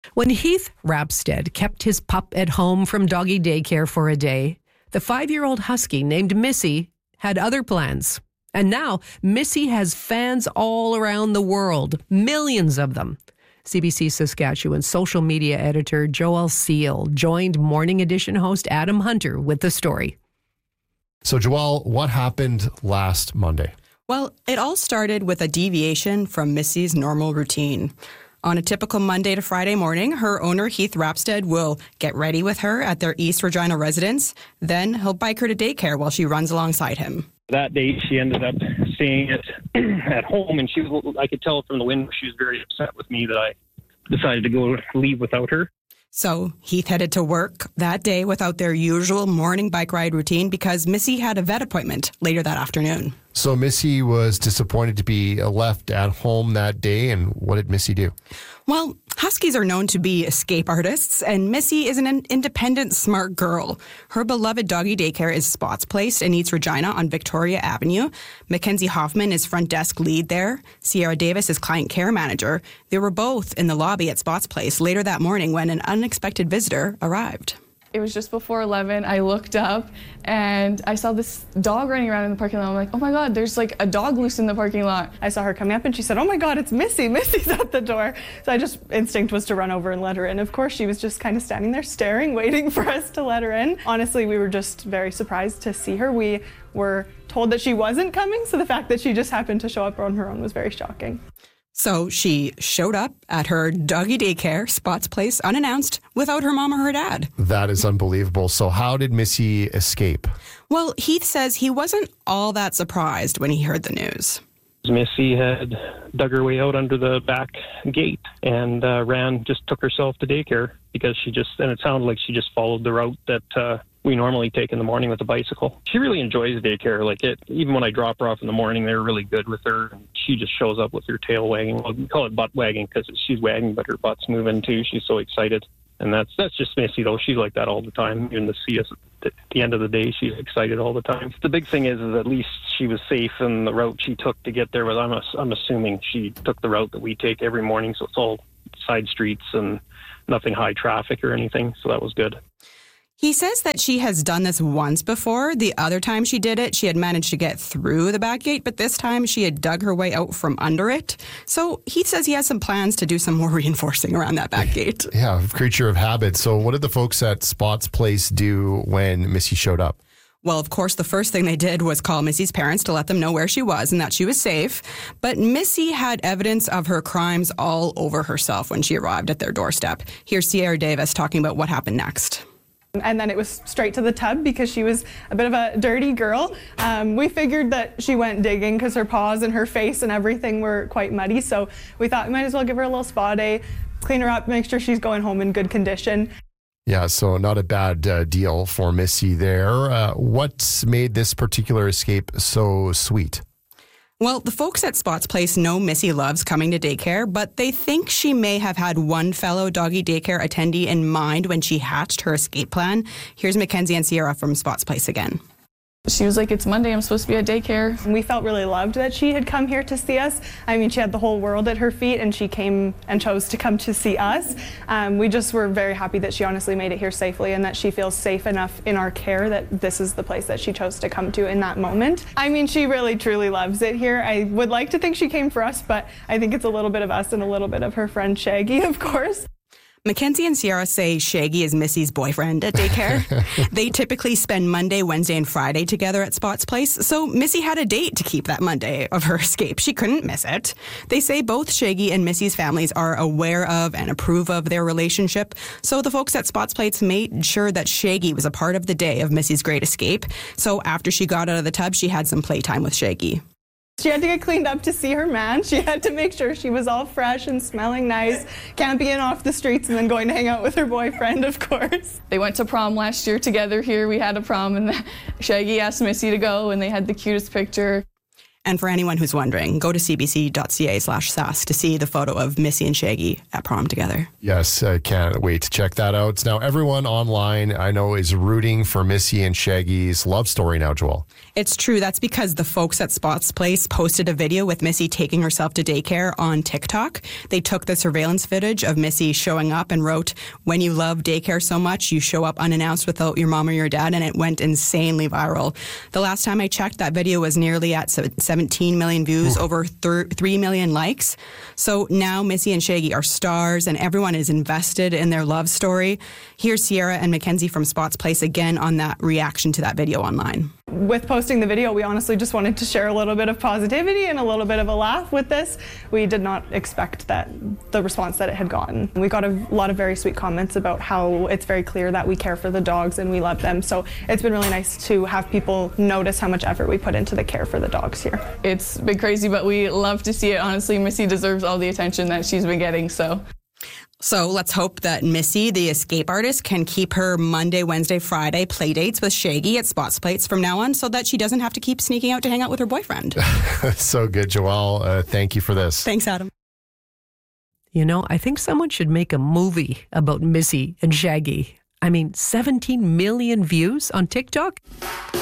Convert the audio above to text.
When Heath Rapstead kept his pup at home from doggy daycare for a day, the 5-year-old husky named Missy had other plans. And now Missy has fans all around the world, millions of them. CBC Saskatchewan social media editor Joel Seal joined Morning Edition host Adam Hunter with the story. So, Joel, what happened last Monday? Well, it all started with a deviation from Missy's normal routine. On a typical Monday to Friday morning, her owner, Heath Rapstead, will get ready with her at their East Regina residence. Then he'll bike her to daycare while she runs alongside him. That day, she ended up staying at home, and I could tell from the window she was very upset with me that I decided to go leave without her. So Heath headed to work that day without their usual morning bike ride routine because Missy had a vet appointment later that afternoon. So Missy was disappointed to be left at home that day, and what did Missy do? Well, Huskies are known to be escape artists, and Missy is an independent, smart girl. Her beloved doggy daycare is Spots Place in East Regina on Victoria Avenue. Mackenzie Hoffman is front desk lead there. Sierra Davis is client care manager. They were both in the lobby at Spots Place later that morning when an unexpected visitor arrived. It was just before 11. I looked up and I saw this dog running around in the parking lot. I'm like, oh my God, there's like a dog loose in the parking lot. I saw her coming up and she said, oh my God, it's Missy. Missy's at the door. So instinct was to run over and let her in. Of course, she was just kind of standing there staring, waiting for us to let her in. Honestly, we were just very surprised to see her. We were told that she wasn't coming, so the fact that she just happened to show up on her own was very shocking. So she showed up at her doggy daycare, Spots Place, unannounced, without her mom or her dad. That is unbelievable. So how did Missy escape? Well, Heath says he wasn't all that surprised when he heard the news. Missy had dug her way out under the back gate and took herself to daycare because and it sounded like she just followed the route that we normally take in the morning with a bicycle. She really enjoys daycare. Even when I drop her off in the morning, they're really good with her. And she just shows up with her tail wagging. Well, we call it butt wagging because she's wagging, but her butt's moving too. She's so excited. And that's just Missy, though. She's like that all the time. Even to see us at the end of the day, she's excited all the time. The big thing is at least she was safe in the route she took to get there. But I'm assuming she took the route that we take every morning, so it's all side streets and nothing high traffic or anything. So that was good. He says that she has done this once before. The other time she did it, she had managed to get through the back gate, but this time she had dug her way out from under it. So he says he has some plans to do some more reinforcing around that back gate. Yeah, creature of habit. So what did the folks at Spots Place do when Missy showed up? Well, of course, the first thing they did was call Missy's parents to let them know where she was and that she was safe. But Missy had evidence of her crimes all over herself when she arrived at their doorstep. Here's Sierra Davis talking about what happened next. And then it was straight to the tub because she was a bit of a dirty girl. We figured that she went digging because her paws and her face and everything were quite muddy. So we thought we might as well give her a little spa day, clean her up, make sure she's going home in good condition. Yeah, so not a bad deal for Missy there. What made this particular escape so sweet? Well, the folks at Spots Place know Missy loves coming to daycare, but they think she may have had one fellow doggy daycare attendee in mind when she hatched her escape plan. Here's Mackenzie and Sierra from Spots Place again. She was like, it's Monday, I'm supposed to be at daycare. And we felt really loved that she had come here to see us. I mean, she had the whole world at her feet and she came and chose to come to see us. We just were very happy that she honestly made it here safely and that she feels safe enough in our care that this is the place that she chose to come to in that moment. I mean, she really truly loves it here. I would like to think she came for us, but I think it's a little bit of us and a little bit of her friend Shaggy, of course. Mackenzie and Sierra say Shaggy is Missy's boyfriend at daycare. They typically spend Monday, Wednesday, and Friday together at Spots Place, so Missy had a date to keep that Monday of her escape. She couldn't miss it. They say both Shaggy and Missy's families are aware of and approve of their relationship, so the folks at Spots Place made sure that Shaggy was a part of the day of Missy's great escape. So after she got out of the tub, she had some playtime with Shaggy. She had to get cleaned up to see her man. She had to make sure she was all fresh and smelling nice, camping off the streets and then going to hang out with her boyfriend, of course. They went to prom last year together here. We had a prom and Shaggy asked Missy to go and they had the cutest picture. And for anyone who's wondering, go to cbc.ca/sask to see the photo of Missy and Shaggy at prom together. Yes, I can't wait to check that out. Now, everyone online, I know, is rooting for Missy and Shaggy's love story now, Joelle. It's true. That's because the folks at Spots Place posted a video with Missy taking herself to daycare on TikTok. They took the surveillance footage of Missy showing up and wrote, "When you love daycare so much, you show up unannounced without your mom or your dad," and it went insanely viral. The last time I checked, that video was nearly at 17 million views, over 3 million likes. So now Missy and Shaggy are stars and everyone is invested in their love story. Here's Sierra and Mackenzie from Spots Place again on that reaction to that video online. With posting the video, we honestly just wanted to share a little bit of positivity and a little bit of a laugh with this. We did not expect the response that it had gotten. We got a lot of very sweet comments about how it's very clear that we care for the dogs and we love them. So it's been really nice to have people notice how much effort we put into the care for the dogs here. It's been crazy, but we love to see it. Honestly, Missy deserves all the attention that she's been getting, So let's hope that Missy, the escape artist, can keep her Monday, Wednesday, Friday play dates with Shaggy at Spots Place from now on so that she doesn't have to keep sneaking out to hang out with her boyfriend. So good, Joelle. Thank you for this. Thanks, Adam. You know, I think someone should make a movie about Missy and Shaggy. I mean, 17 million views on TikTok?